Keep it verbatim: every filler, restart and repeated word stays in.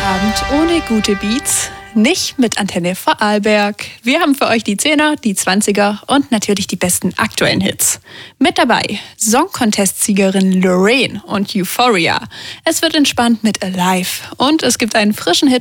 Abend ohne gute Beats? Nicht mit Antenne Vorarlberg. Wir haben für euch die Zehner, die Zwanziger und natürlich die besten aktuellen Hits. Mit dabei Song-Contest-Siegerin Lorraine und Euphoria. Es wird entspannt mit Alive und es gibt einen frischen Hit